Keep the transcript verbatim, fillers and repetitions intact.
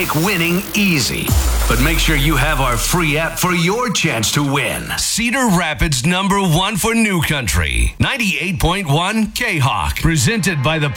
make winning easy. But make sure you have our free app for your chance to win. Cedar Rapids number one for New Country. ninety-eight point one K-Hawk. Presented by the